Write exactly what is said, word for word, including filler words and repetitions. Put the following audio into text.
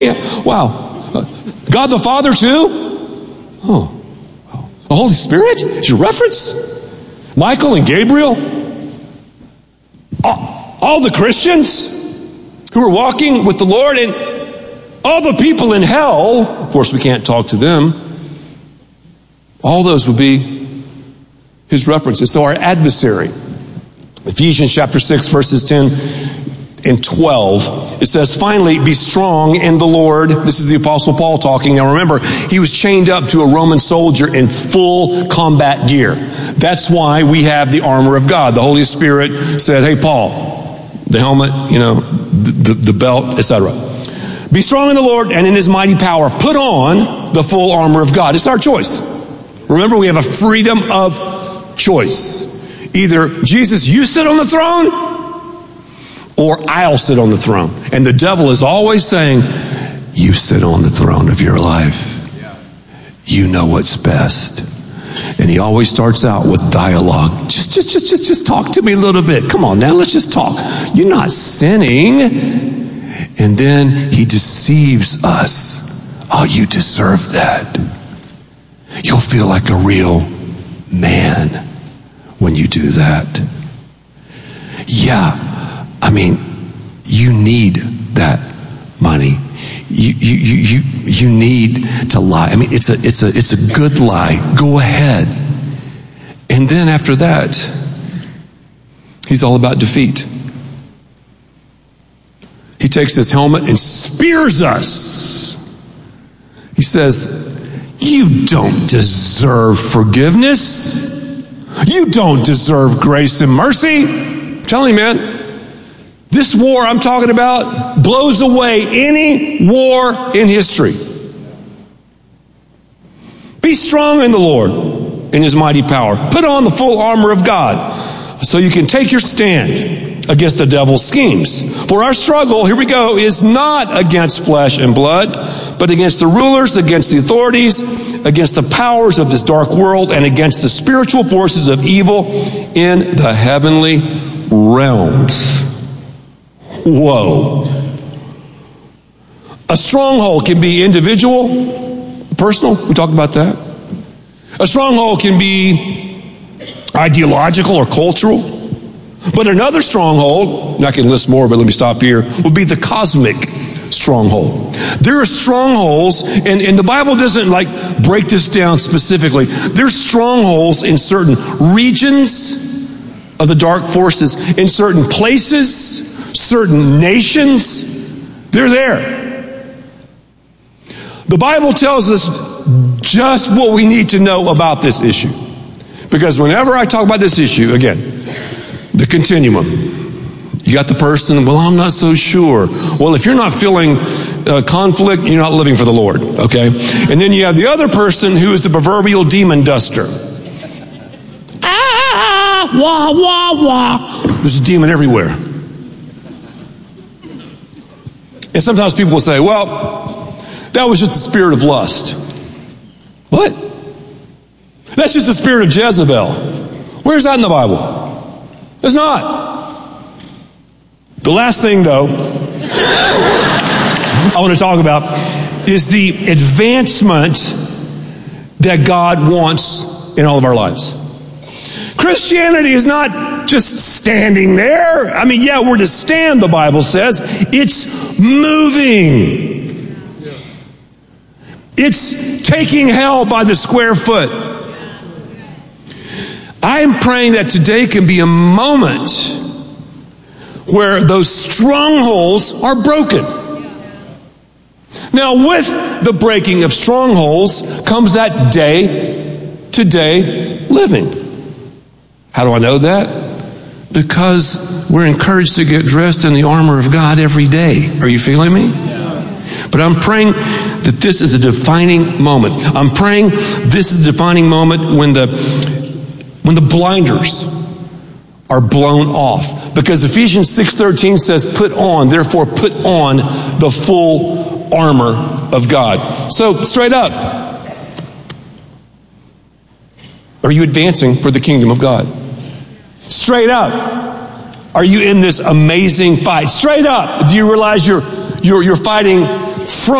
Yeah, wow. Uh, God the Father too? Oh. oh. The Holy Spirit is your reference? Michael and Gabriel? All, all the Christians who are walking with the Lord, and all the people in hell, of course we can't talk to them, all those would be his references. So our adversary, Ephesians chapter six, verses ten and twelve, it says, finally, be strong in the Lord. This is the Apostle Paul talking. Now remember, he was chained up to a Roman soldier in full combat gear. That's why we have the armor of God. The Holy Spirit said, hey, Paul, the helmet, you know, the, the, the belt, et cetera. Be strong in the Lord and in his mighty power. Put on the full armor of God. It's our choice. Remember, we have a freedom of choice. Either Jesus, you sit on the throne, or I'll sit on the throne. And the devil is always saying, you sit on the throne of your life. You know what's best. And he always starts out with dialogue. Just, just, just, just, just talk to me a little bit. Come on now, let's just talk. You're not sinning. And then he deceives us. Oh, you deserve that. You'll feel like a real man when you do that. Yeah. I mean, you need that money. You, you, you, you, you need to lie. I mean, it's a, it's a, it's a good lie. Go ahead. And then after that, he's all about defeat. He takes his helmet and spears us. He says, you don't deserve forgiveness. You don't deserve grace and mercy. I'm telling you, man. This war I'm talking about blows away any war in history. Be strong in the Lord, in his mighty power. Put on the full armor of God so you can take your stand against the devil's schemes. For our struggle, here we go, is not against flesh and blood, but against the rulers, against the authorities, against the powers of this dark world, and against the spiritual forces of evil in the heavenly realms. Whoa. A stronghold can be individual, personal. We talked about that. A stronghold can be ideological or cultural. But another stronghold, and I can list more, but let me stop here, would be the cosmic stronghold. There are strongholds, and, and the Bible doesn't like break this down specifically. There's strongholds in certain regions of the dark forces, in certain places, certain nations. They're there. The Bible tells us just what we need to know about this issue. Because whenever I talk about this issue, again, the continuum. You got the person, well, I'm not so sure. Well, if you're not feeling uh, conflict, you're not living for the Lord, okay? And then you have the other person who is the proverbial demon duster. Ah, wah, wah, wah. There's a demon everywhere. And sometimes people will say, well, that was just the spirit of lust. What? That's just the spirit of Jezebel. Where's that in the Bible? It's not. The last thing, though, I want to talk about is the advancement that God wants in all of our lives. Christianity is not just standing there. I mean, yeah, we're to stand, the Bible says. It's moving. It's taking hell by the square foot. I'm praying that today can be a moment where those strongholds are broken. Now, with the breaking of strongholds comes that day-to-day living. How do I know that? Because we're encouraged to get dressed in the armor of God every day. Are you feeling me? But I'm praying that this is a defining moment. I'm praying this is a defining moment when the when the blinders are blown off. Because Ephesians six thirteen says, put on, therefore put on the full armor of God. So, straight up, are you advancing for the kingdom of God? Straight up, are you in this amazing fight? Straight up, do you realize you're you're you're fighting from